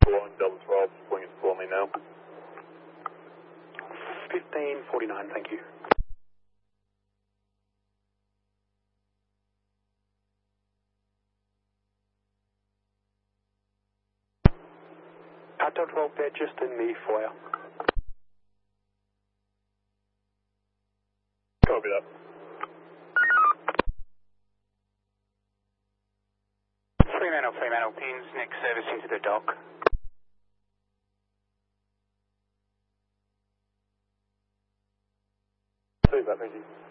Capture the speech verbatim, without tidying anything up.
One double twelve, swing it for me now. fifteen forty-nine, thank you. Delta twelve, they're just in the foyer. Copy that. Fremantle, Fremantle, pins, next service into the dock. See that, thank you.